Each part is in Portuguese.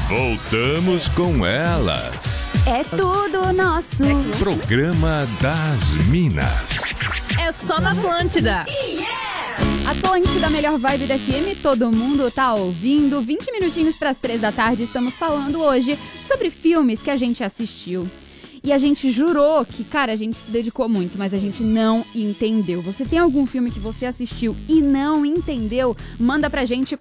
Voltamos com elas. É tudo nosso. Programa das Minas. É só na Atlântida. Atlântida, melhor vibe da FM, todo mundo tá ouvindo. 20 minutinhos pras 3 da tarde, estamos falando hoje sobre filmes que a gente assistiu. E a gente jurou que, cara, a gente se dedicou muito, mas a gente não entendeu. Você tem algum filme que você assistiu e não entendeu? Manda pra gente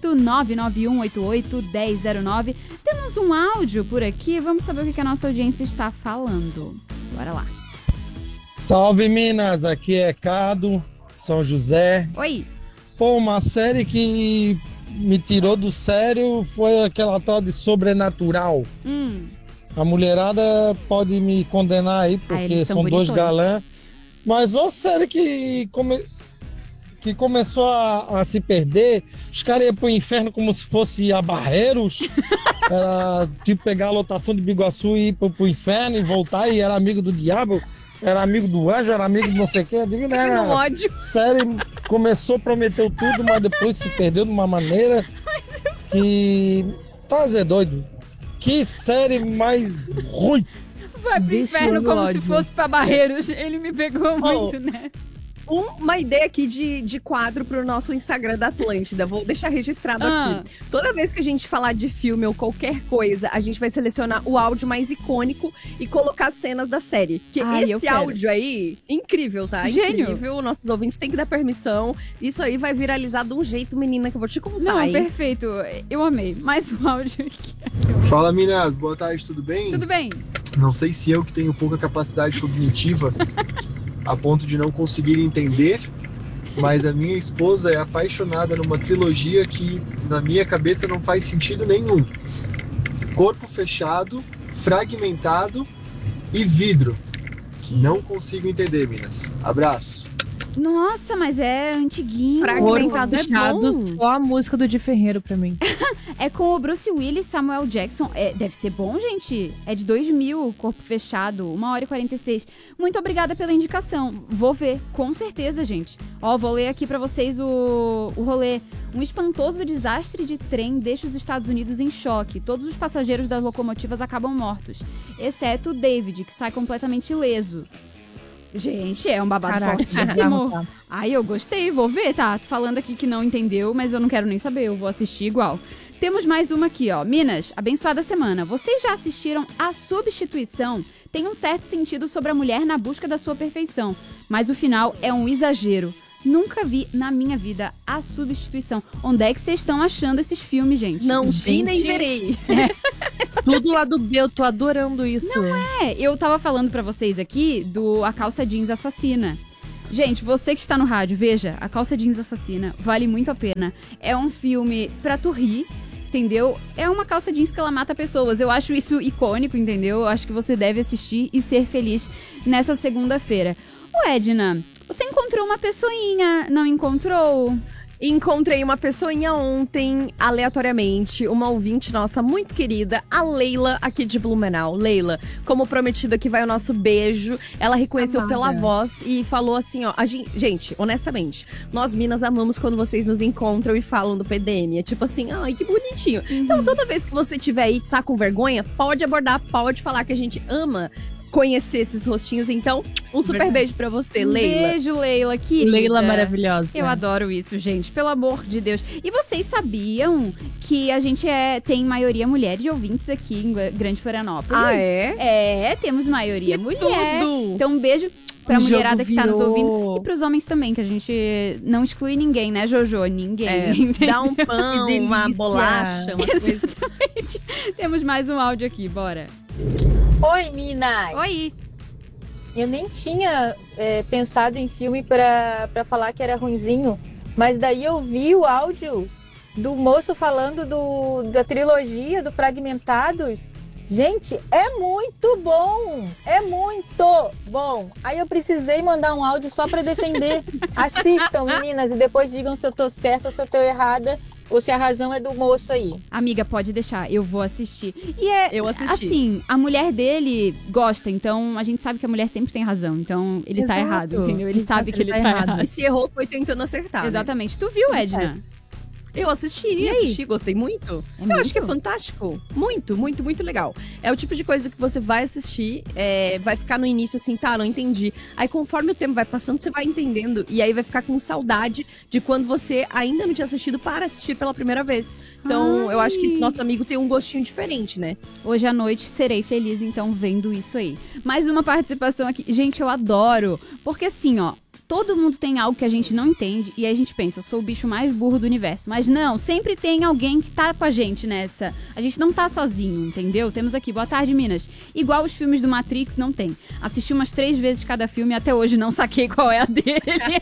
48991881009. Temos um áudio por aqui, vamos saber o que a nossa audiência está falando. Bora lá. Salve, Minas! Aqui é Cado, São José. Oi. Pô, uma série que me tirou do sério foi aquela tal de Sobrenatural. A mulherada pode me condenar aí, porque são dois galãs. Mas uma série que começou a se perder. Os caras iam pro inferno como se fosse a Barreiros. Era tipo pegar a lotação de Biguaçu e ir pro inferno e voltar. E era amigo do diabo, era amigo do anjo, era amigo de não sei o que. Eu digo, né? No ódio. Série começou, prometeu tudo, mas depois se perdeu de uma maneira que... Tá, Zé doido. Que série mais ruim. Vai pro inferno como se fosse pra Barreiros. Ele me pegou muito, né? Uma ideia aqui de quadro pro nosso Instagram da Atlântida. Vou deixar registrado aqui. Toda vez que a gente falar de filme ou qualquer coisa, a gente vai selecionar o áudio mais icônico e colocar cenas da série. Porque esse áudio aí, incrível, tá? Gênio. Incrível. Nossos ouvintes têm que dar permissão. Isso aí vai viralizar de um jeito, menina, que eu vou te contar. Não, perfeito. Eu amei. Mais um áudio aqui. Fala, Minas. Boa tarde, tudo bem? Tudo bem. Não sei se eu que tenho pouca capacidade cognitiva a ponto de não conseguir entender, mas a minha esposa é apaixonada numa trilogia que na minha cabeça não faz sentido nenhum. Corpo fechado, fragmentado e vidro. Não consigo entender, Minas. Abraço. Nossa, mas é antiguinho. Fragmentado é bom. Só a música do Di Ferreiro pra mim. É com o Bruce Willis, Samuel Jackson. Deve ser bom, gente. É de 2000, Corpo Fechado, 1h46. Muito obrigada pela indicação. Vou ver, com certeza, gente. Ó, vou ler aqui pra vocês o rolê. Um espantoso desastre de trem deixa os Estados Unidos em choque. Todos os passageiros das locomotivas acabam mortos, exceto o David, que sai completamente ileso. Gente, é um babado fortíssimo. Ai, eu gostei, vou ver, tá? Tô falando aqui que não entendeu, mas eu não quero nem saber, eu vou assistir igual. Temos mais uma aqui, ó. Minas, abençoada semana. Vocês já assistiram A Substituição? Tem um certo sentido sobre a mulher na busca da sua perfeição, mas o final é um exagero. Nunca vi na minha vida A Substituição. Onde é que vocês estão achando esses filmes, gente? Não vi nem verei. Tudo lá do B, eu tô adorando isso. Não eu tava falando pra vocês aqui do A Calça Jeans Assassina. Gente, você que está no rádio, veja, A Calça Jeans Assassina, vale muito a pena. É um filme pra tu rir, entendeu? É uma calça jeans que ela mata pessoas. Eu acho isso icônico, entendeu? Eu acho que você deve assistir e ser feliz nessa segunda-feira. Ô, Edna, você encontrou uma pessoinha, não encontrou? Encontrei uma pessoinha ontem, aleatoriamente, uma ouvinte nossa muito querida, a Leila, aqui de Blumenau. Leila, como prometido, aqui vai o nosso beijo. Ela reconheceu pela voz e falou assim, ó... Gente, honestamente, nós Minas amamos quando vocês nos encontram e falam do PDM. É tipo assim, ai, que bonitinho. Então, toda vez que você tiver aí, tá com vergonha, pode abordar, pode falar que a gente ama conhecer esses rostinhos. Então, um super beijo pra você, Leila. Beijo, Leila, querida. Leila maravilhosa. Eu adoro isso, gente, pelo amor de Deus. E vocês sabiam que a gente tem maioria mulher de ouvintes aqui em Grande Florianópolis? Ah, é? Temos maioria mulher. Tudo. Então, um beijo pra mulherada que tá nos virou. ouvindo. E pros homens também, que a gente não exclui ninguém, né, Jojo? Ninguém. Dá um pão, uma bolacha, uma coisa. Exatamente. Temos mais um áudio aqui, bora. Oi, Minas! Oi! Eu nem tinha pensado em filme pra falar que era ruinzinho, mas daí eu vi o áudio do moço falando da trilogia do Fragmentados. Gente, é muito bom! É muito bom! Aí eu precisei mandar um áudio só pra defender. Assistam, meninas, e depois digam se eu tô certa ou se eu tô errada. Ou se a razão é do moço aí. Amiga, pode deixar, eu vou assistir. E eu assisti. Assim, a mulher dele gosta, então a gente sabe que a mulher sempre tem razão. Então ele tá errado, entendeu? Ele sabe que ele tá errado. E se errou, foi tentando acertar. Exatamente. Né? Tu viu, Edna? Eu assisti, gostei muito. Eu acho que é fantástico. Muito, muito, muito legal. É o tipo de coisa que você vai assistir, vai ficar no início assim, tá, não entendi. Aí conforme o tempo vai passando, você vai entendendo. E aí vai ficar com saudade de quando você ainda não tinha assistido para assistir pela primeira vez. Então, eu acho que esse nosso amigo tem um gostinho diferente, né? Hoje à noite serei feliz, então, vendo isso aí. Mais uma participação aqui. Gente, eu adoro. Porque assim, ó, todo mundo tem algo que a gente não entende e aí a gente pensa, eu sou o bicho mais burro do universo. Mas não, sempre tem alguém que tá com a gente nessa. A gente não tá sozinho, entendeu? Temos aqui, boa tarde, Minas. Igual os filmes do Matrix, não tem. Assisti umas 3 vezes cada filme e até hoje não saquei qual é a dele.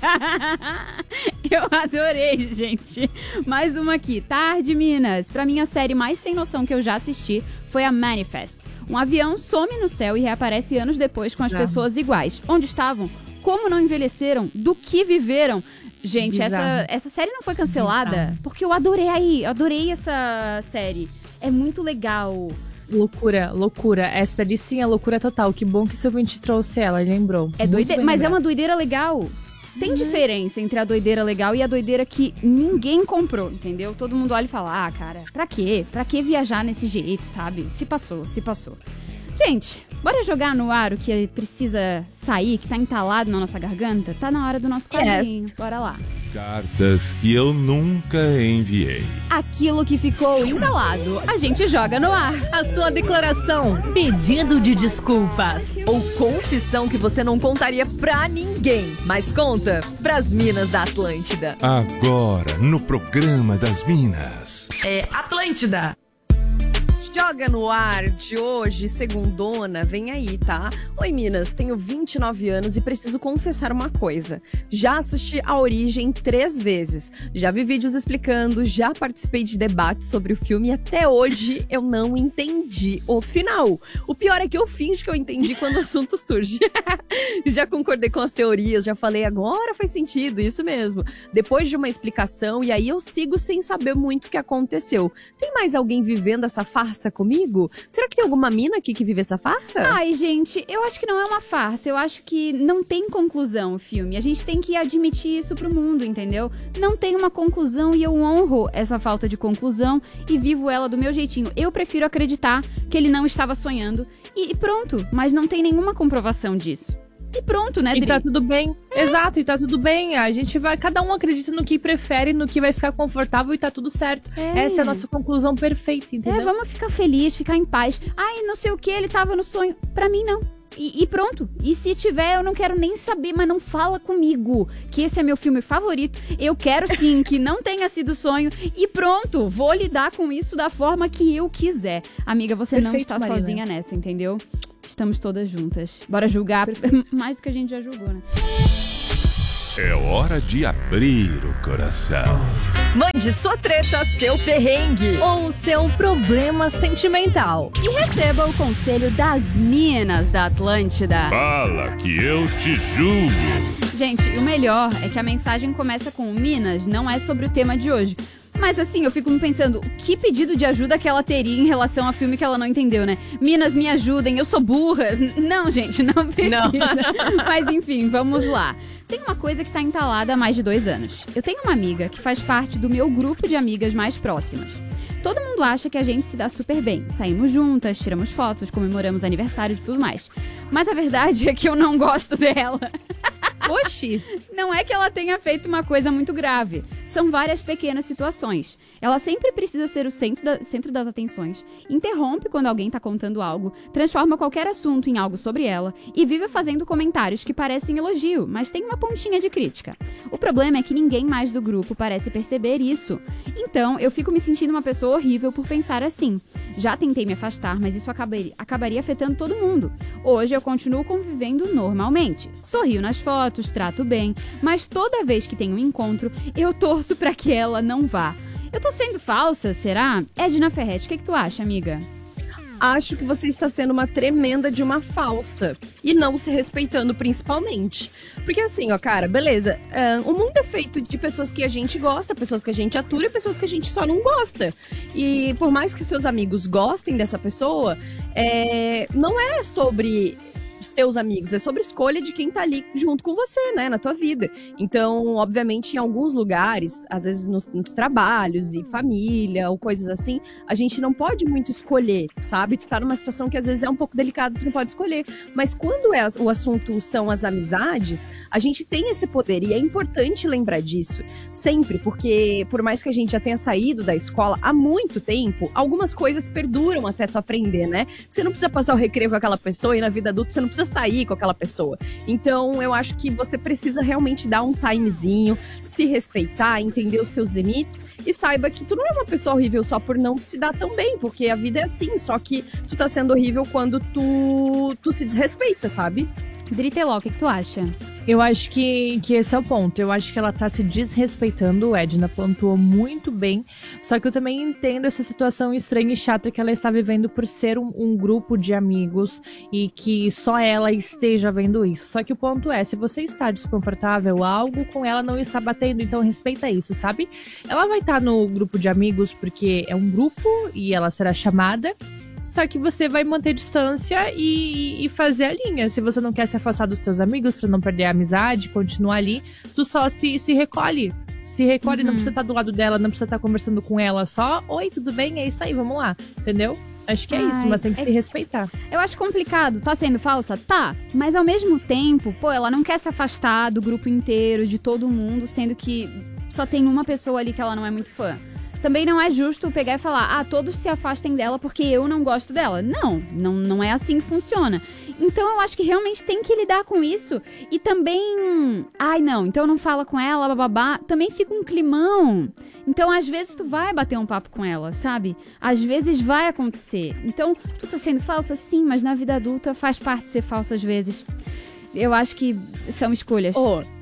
Eu adorei, gente. Mais uma aqui. Tarde, Minas. Pra mim, a série mais sem noção que eu já assisti foi a Manifest. Um avião some no céu e reaparece anos depois com as pessoas iguais. Onde estavam? Como não envelheceram? Do que viveram? Gente, essa série não foi cancelada? Porque eu adorei essa série. É muito legal. Loucura. Essa dali sim é loucura total. Que bom que o seu ouvinte trouxe ela, lembrou. É doideira, mas é uma doideira legal. Tem diferença entre a doideira legal e a doideira que ninguém comprou, entendeu? Todo mundo olha e fala, cara, pra quê? Pra que viajar nesse jeito, sabe? Se passou. Gente, bora jogar no ar o que precisa sair, que tá entalado na nossa garganta? Tá na hora do nosso quadrinho. Bora lá. Cartas que eu nunca enviei. Aquilo que ficou entalado, a gente joga no ar. A sua declaração, pedido de desculpas ou confissão que você não contaria pra ninguém, mas conta pras Minas da Atlântida. Agora, no programa das Minas. É Atlântida. Joga no ar de hoje, segundona, vem aí, tá? Oi, Minas, tenho 29 anos e preciso confessar uma coisa. Já assisti A Origem 3 vezes, já vi vídeos explicando, já participei de debates sobre o filme e até hoje eu não entendi o final. O pior é que eu finjo que eu entendi quando o assunto surge. Já concordei com as teorias, já falei, agora faz sentido, isso mesmo. Depois de uma explicação, e aí eu sigo sem saber muito o que aconteceu. Tem mais alguém vivendo essa farsa comigo? Será que tem alguma mina aqui que vive essa farsa? Ai, gente, eu acho que não é uma farsa. Eu acho que não tem conclusão o filme. A gente tem que admitir isso pro mundo, entendeu? Não tem uma conclusão e eu honro essa falta de conclusão e vivo ela do meu jeitinho. Eu prefiro acreditar que ele não estava sonhando e pronto. Mas não tem nenhuma comprovação disso. E pronto, né, Dri? E tá tudo bem. Exato, e tá tudo bem. A gente vai, cada um acredita no que prefere, no que vai ficar confortável e tá tudo certo. Essa é a nossa conclusão perfeita, entendeu? Vamos ficar felizes, ficar em paz. Ai, não sei o que, ele tava no sonho. Pra mim, não. E pronto. E se tiver, eu não quero nem saber, mas não fala comigo que esse é meu filme favorito. Eu quero sim que não tenha sido sonho. E pronto, vou lidar com isso da forma que eu quiser. Amiga, você não está sozinha nessa, entendeu? Estamos todas juntas. Bora julgar mais do que a gente já julgou, né? É hora de abrir o coração. Mande sua treta, seu perrengue ou seu problema sentimental. E receba o conselho das Minas da Atlântida. Fala que eu te julgo. Gente, o melhor é que a mensagem começa com Minas, não é sobre o tema de hoje. Mas assim, eu fico me pensando, que pedido de ajuda que ela teria em relação ao filme que ela não entendeu, né? Minas, me ajudem, eu sou burra. Não, gente, não precisa. Não. Mas enfim, vamos lá. Tem uma coisa que tá entalada há mais de 2 anos. Eu tenho uma amiga que faz parte do meu grupo de amigas mais próximas. Todo mundo acha que a gente se dá super bem. Saímos juntas, tiramos fotos, comemoramos aniversários e tudo mais. Mas a verdade é que eu não gosto dela. Oxi! Não é que ela tenha feito uma coisa muito grave. São várias pequenas situações. Ela sempre precisa ser o centro das atenções, interrompe quando alguém tá contando algo, transforma qualquer assunto em algo sobre ela e vive fazendo comentários que parecem elogio, mas tem uma pontinha de crítica. O problema é que ninguém mais do grupo parece perceber isso. Então, eu fico me sentindo uma pessoa horrível por pensar assim. Já tentei me afastar, mas isso acabaria afetando todo mundo. Hoje eu continuo convivendo normalmente. Sorrio nas fotos, trato bem, mas toda vez que tem um encontro, eu torço pra que ela não vá. Eu tô sendo falsa, será? Edna Ferretti, o que tu acha, amiga? Acho que você está sendo uma tremenda de uma falsa. E não se respeitando, principalmente. Porque assim, ó, cara, beleza. O mundo é feito de pessoas que a gente gosta, pessoas que a gente atura e pessoas que a gente só não gosta. E por mais que os seus amigos gostem dessa pessoa, não é sobre os teus amigos, é sobre escolha de quem tá ali junto com você, né, na tua vida. Então, obviamente, em alguns lugares, às vezes nos trabalhos e família ou coisas assim, a gente não pode muito escolher, sabe? Tu tá numa situação que às vezes é um pouco delicada, tu não pode escolher. Mas quando o assunto são as amizades, a gente tem esse poder e é importante lembrar disso sempre, porque por mais que a gente já tenha saído da escola há muito tempo, algumas coisas perduram até tu aprender, né? Você não precisa passar o recreio com aquela pessoa e na vida adulta você não precisa sair com aquela pessoa. Então eu acho que você precisa realmente dar um timezinho, se respeitar, entender os teus limites e saiba que tu não é uma pessoa horrível só por não se dar tão bem, porque a vida é assim, só que tu tá sendo horrível quando tu se desrespeita, sabe? Driteló, o que tu acha? Eu acho que esse é o ponto. Eu acho que ela tá se desrespeitando. O Edna pontuou muito bem. Só que eu também entendo essa situação estranha e chata que ela está vivendo por ser um grupo de amigos e que só ela esteja vendo isso. Só que o ponto é, se você está desconfortável, algo com ela não está batendo, então respeita isso, sabe? Ela vai estar no grupo de amigos porque é um grupo e ela será chamada. Só que você vai manter distância e fazer a linha. Se você não quer se afastar dos seus amigos pra não perder a amizade, continuar ali, tu só se recolhe. Se recolhe, não precisa estar do lado dela, não precisa estar conversando com ela. Só, oi, tudo bem? É isso aí, vamos lá. Entendeu? Acho que é isso, mas tem que se respeitar. Eu acho complicado. Tá sendo falsa? Tá. Mas ao mesmo tempo, pô, ela não quer se afastar do grupo inteiro, de todo mundo, sendo que só tem uma pessoa ali que ela não é muito fã. Também não é justo pegar e falar, todos se afastem dela porque eu não gosto dela. Não é assim que funciona. Então eu acho que realmente tem que lidar com isso. E também, então não fala com ela, bababá. Também fica um climão. Então às vezes tu vai bater um papo com ela, sabe? Às vezes vai acontecer. Então tu tá sendo falsa? Sim, mas na vida adulta faz parte de ser falsa às vezes. Eu acho que são escolhas.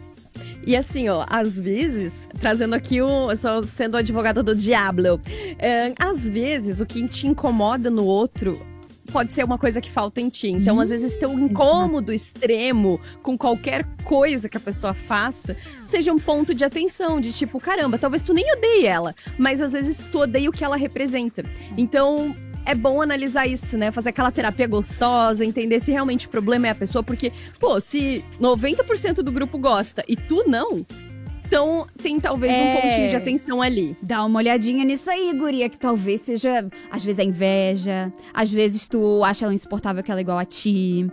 E assim, às vezes, trazendo aqui só sendo advogada do diabo, às vezes o que te incomoda no outro pode ser uma coisa que falta em ti. Então, às vezes, teu incômodo extremo com qualquer coisa que a pessoa faça, seja um ponto de atenção, de tipo, caramba, talvez tu nem odeie ela, mas às vezes tu odeia o que ela representa. Então, é bom analisar isso, né? Fazer aquela terapia gostosa, entender se realmente o problema é a pessoa. Porque, se 90% do grupo gosta e tu não, então tem talvez um pontinho de atenção ali. Dá uma olhadinha nisso aí, guria, que talvez seja, às vezes, a inveja. Às vezes tu acha ela insuportável que ela é igual a ti.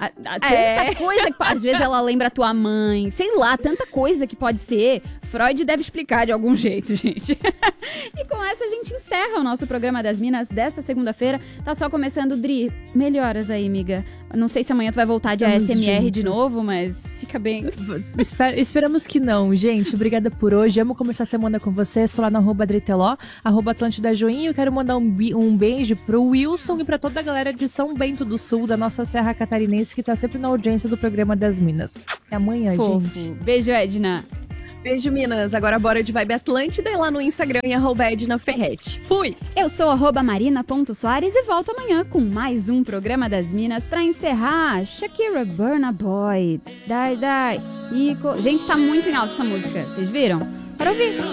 Tanta coisa que às vezes ela lembra a tua mãe. Sei lá, tanta coisa que pode ser. Freud deve explicar de algum jeito, gente. E com essa a gente encerra o nosso programa das Minas dessa segunda-feira. Tá só começando, Dri. Melhoras aí, amiga. Não sei se amanhã tu vai voltar de ASMR de novo, mas fica bem. Esperamos que não, gente. Obrigada por hoje. Amo começar a semana com você. Sou lá no @Driteló, @Atlântida Joinha. Eu quero mandar um beijo pro Wilson e pra toda a galera de São Bento do Sul, da nossa Serra Catarinense, que tá sempre na audiência do programa das Minas. Até amanhã, gente. Beijo, Edna. Beijo, Minas. Agora bora de Vibe Atlântida e lá no Instagram em @EdnaFerretti. Fui! Eu sou @Marina.Soares e volto amanhã com mais um programa das Minas pra encerrar. Shakira, Burna Boy, Die Die, Ico. Gente, tá muito em alta essa música. Vocês viram? Para ouvir.